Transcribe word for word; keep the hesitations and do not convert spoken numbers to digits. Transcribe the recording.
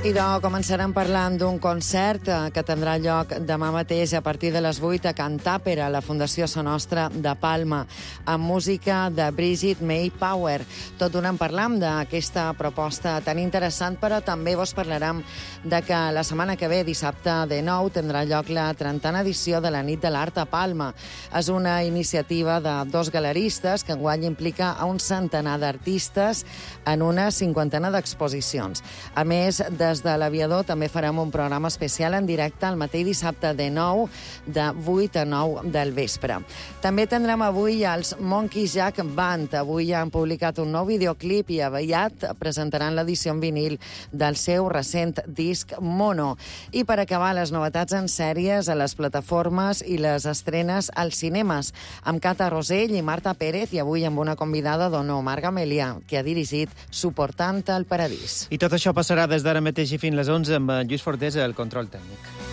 I doncs començarem parlant d'un concert que tindrà lloc demà mateix a partir de les vuit a Can Tàpera, a la Fundació Sa Nostra de Palma, amb música de Bridget May Power. Tot donant parlam d'aquesta proposta tan interessant, però també vos parlarem de que la setmana que ve, dissabte de nou, tindrà lloc la trentena edició de la Nit de l'Art a Palma. És una iniciativa de dos galeristes que enguany implica a un centenar d'artistes en una cinquantena d'exposicions. A més, des de l'Aviador també farem un programa especial en directe el mateix dissabte de nou, de vuit a nou del vespre. També tindrem avui els Monkey Jack Band. Avui han publicat un nou videoclip i aviat presentaran l'edició en vinil del seu recent disc Mono. I per acabar, les novetats en sèries a les plataformes i les estrenes als cinemes, amb Cata Rosell i Marta Pérez, i avui amb una convidada d'honor, Marga Melià, que ha dirigit Suportant el Paradís. I tot això passarà des d'ara mateix i fins les onze amb Lluís Fortés al control tècnic.